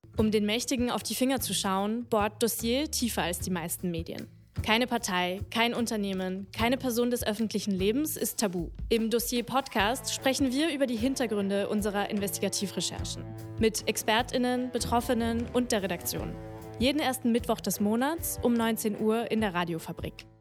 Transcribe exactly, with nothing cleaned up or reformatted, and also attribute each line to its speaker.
Speaker 1: Um den Mächtigen auf die Finger zu schauen, bohrt Dossier tiefer als die meisten Medien. Keine Partei, kein Unternehmen, keine Person des öffentlichen Lebens ist tabu. Im Dossier-Podcast sprechen wir über die Hintergründe unserer Investigativrecherchen. Mit ExpertInnen, Betroffenen und der Redaktion. Jeden ersten Mittwoch des Monats um neunzehn Uhr in der Radiofabrik.